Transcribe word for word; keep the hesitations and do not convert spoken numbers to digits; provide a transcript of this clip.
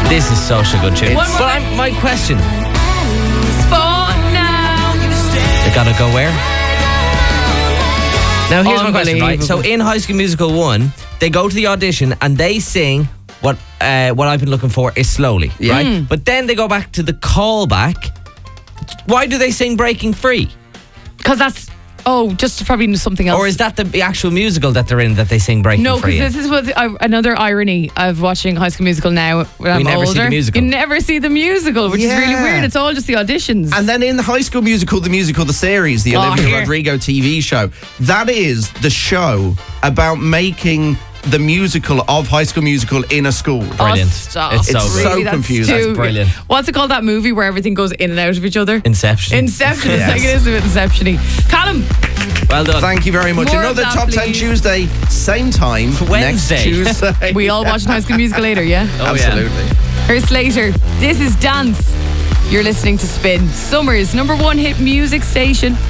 This is such a good tune. One more. But I'm, my question, Spawn now. they gotta go where? Now here's my question, right? So Unbelievable. in High School Musical one, they go to the audition and they sing what uh, what I've been looking for is Slowly, Yeah. right? Mm. But then they go back to the callback. Why do they sing Breaking Free? Because that's, oh, just probably something else. Or is that the actual musical that they're in that they sing Breaking No, Free? because this is what uh, another irony of watching High School Musical now when I'm never see older. the musical. You never see the musical, which is really Yeah. weird. It's all just the auditions. And then in the High School Musical, the musical, the series, the Oh, Olivia here. Rodrigo T V show, that is the show about making the musical of High School Musical in a school. Brilliant. Oh, stop. It's so It's good. so that's confusing. too- That's brilliant. What's it called, that movie where everything goes in and out of each other? Inception. Inception. It's Yes. like it is a bit Inception-y. Callum, Well done. Thank you very much. More of Another that, Top ten please. Tuesday, same time Wednesday. next Tuesday. we all watching High School Musical later, yeah? Oh, yeah. Absolutely. Here's Slater. This is Dance. You're listening to Spin, Summer's number one hit music station.